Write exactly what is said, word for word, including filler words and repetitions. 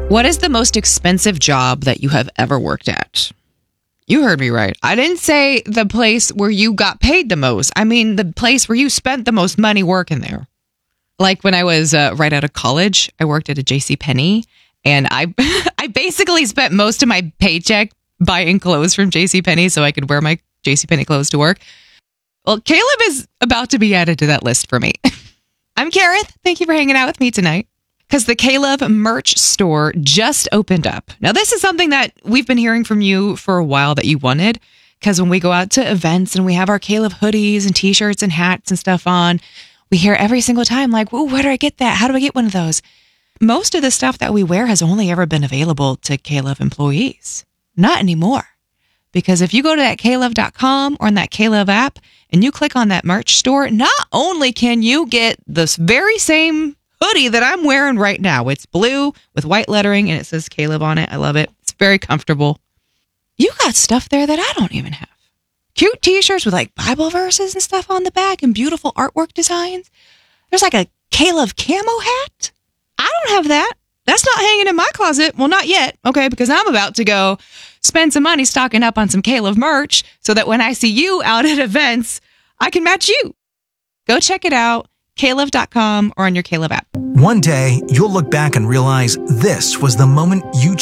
What is the most expensive job that you have ever worked at? You heard me right. I didn't say the place where you got paid the most. I mean the place where you spent the most money working there. Like when I was uh, right out of college, I worked at a JCPenney, and I I basically spent most of my paycheck buying clothes from JCPenney so I could wear my JCPenney clothes to work. Well, Caleb is about to be added to that list for me. I'm Kareth. Thank you for hanging out with me tonight. Because the Caleb merch store just opened up. Now, this is something that we've been hearing from you for a while that you wanted. Because when we go out to events and we have our Caleb hoodies and t-shirts and hats and stuff on, we hear every single time like, "Ooh, where do I get that? How do I get one of those?" Most of the stuff that we wear has only ever been available to Caleb employees. Not anymore. Because if you go to that Caleb dot com or on that Caleb app and you click on that merch store, not only can you get this very same hoodie that I'm wearing right now. It's blue with white lettering and it says Caleb on it. I love it. It's very comfortable. You got stuff there that I don't even have. Cute t-shirts with like Bible verses and stuff on the back and beautiful artwork designs. There's like a Caleb camo hat. I don't have that. That's not hanging in my closet. Well, not yet. Okay, because I'm about to go spend some money stocking up on some Caleb merch so that when I see you out at events, I can match you. Go check it out. Caleb dot com or on your Caleb app. One day, you'll look back and realize this was the moment you